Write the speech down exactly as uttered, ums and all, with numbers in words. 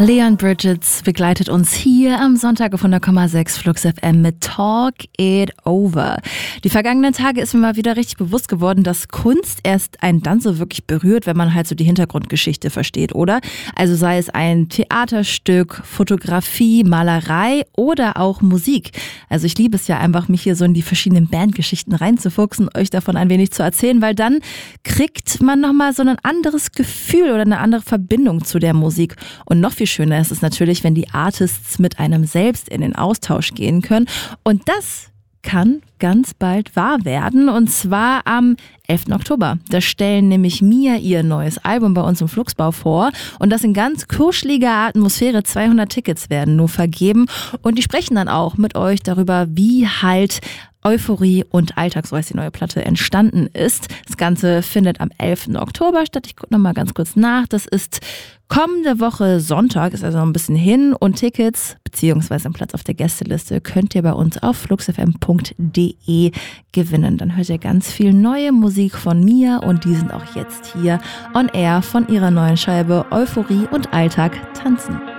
Leon Bridges begleitet uns hier am Sonntag auf hundert Komma sechs Flux F M mit Talk It Over. Die vergangenen Tage ist mir mal wieder richtig bewusst geworden, dass Kunst erst einen dann so wirklich berührt, wenn man halt so die Hintergrundgeschichte versteht, oder? Also sei es ein Theaterstück, Fotografie, Malerei oder auch Musik. Also ich liebe es ja einfach, mich hier so in die verschiedenen Bandgeschichten reinzufuchsen, euch davon ein wenig zu erzählen, weil dann kriegt man nochmal so ein anderes Gefühl oder eine andere Verbindung zu der Musik. Und noch viel schöner ist es natürlich, wenn die Artists mit einem selbst in den Austausch gehen können. Und das kann ganz bald wahr werden, und zwar am elften Oktober. Da stellen nämlich Mia ihr neues Album bei uns im Fluxbau vor, und das in ganz kuscheliger Atmosphäre. zweihundert Tickets werden nur vergeben, und die sprechen dann auch mit euch darüber, wie halt Euphorie und Alltag, so heißt die neue Platte, entstanden ist. Das Ganze findet am elften Oktober statt. Ich gucke nochmal ganz kurz nach. Das ist kommende Woche Sonntag, ist also noch ein bisschen hin, und Tickets beziehungsweise einen Platz auf der Gästeliste könnt ihr bei uns auf fluxfm punkt de gewinnen. Dann hört ihr ganz viel neue Musik von mir, und die sind auch jetzt hier on air von ihrer neuen Scheibe Euphorie und Alltag tanzen.